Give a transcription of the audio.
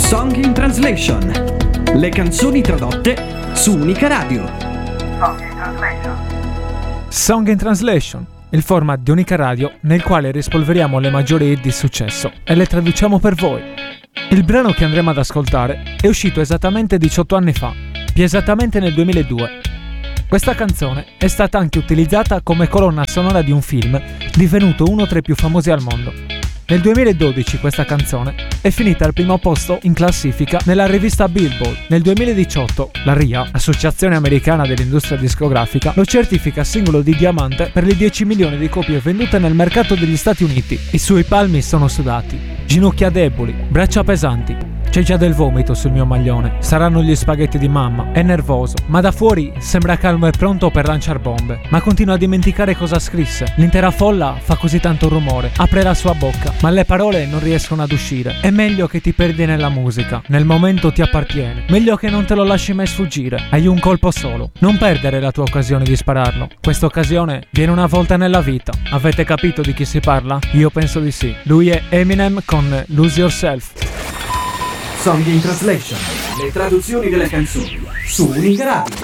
Song in Translation. Le canzoni tradotte su Unica Radio. Song in Translation, il format di Unica Radio nel quale rispolveriamo le maggiori hit di successo e le traduciamo per voi. Il brano che andremo ad ascoltare è uscito esattamente 18 anni fa, più esattamente nel 2002. Questa canzone è stata anche utilizzata come colonna sonora di un film divenuto uno tra i più famosi al mondo. Nel 2012 questa canzone è finita al primo posto in classifica nella rivista Billboard. Nel 2018 la RIA, Associazione Americana dell'Industria Discografica, lo certifica singolo di diamante per le 10 milioni di copie vendute nel mercato degli Stati Uniti. I suoi palmi sono sudati, ginocchia deboli, braccia pesanti. C'è già del vomito sul mio maglione, saranno gli spaghetti di mamma, è nervoso, ma da fuori sembra calmo e pronto per lanciar bombe, ma continua a dimenticare cosa scrisse. L'intera folla fa così tanto rumore, apre la sua bocca, ma le parole non riescono ad uscire. È meglio che ti perdi nella musica, nel momento ti appartiene, meglio che non te lo lasci mai sfuggire, hai un colpo solo, non perdere la tua occasione di spararlo, questa occasione viene una volta nella vita. Avete capito di chi si parla? Io penso di sì, lui è Eminem con Lose Yourself. Song in Translation. Le traduzioni delle canzoni su Unica Radio.